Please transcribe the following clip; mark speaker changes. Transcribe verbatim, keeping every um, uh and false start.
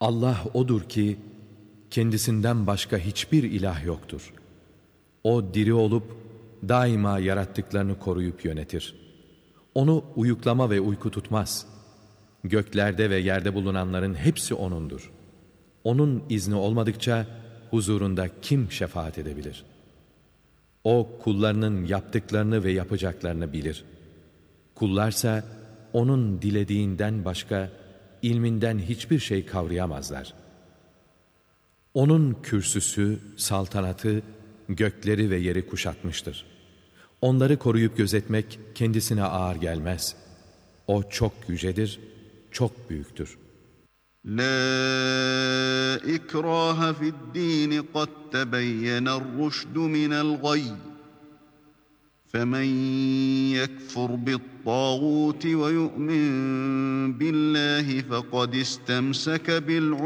Speaker 1: Allah odur ki, kendisinden başka hiçbir ilah yoktur. O diri olup, daima yarattıklarını koruyup yönetir. Onu uyuklama ve uyku tutmaz. Göklerde ve yerde bulunanların hepsi O'nundur. O'nun izni olmadıkça, huzurunda kim şefaat edebilir? O, kullarının yaptıklarını ve yapacaklarını bilir. Kullarsa, O'nun dilediğinden başka, ilminden hiçbir şey kavrayamazlar. O'nun kürsüsü, saltanatı, gökleri ve yeri kuşatmıştır. Onları koruyup gözetmek kendisine ağır gelmez. O çok yücedir, çok büyüktür.
Speaker 2: La ikraha fi'd-din kad tebeyyen'er-rüşdü minel-gayy. فَمَنْ يَكْفُرْ بِالطَّاغُوتِ وَيُؤْمِنْ بِاللَّهِ فَقَدِ اسْتَمْسَكَ بِالْعُرْوَةِ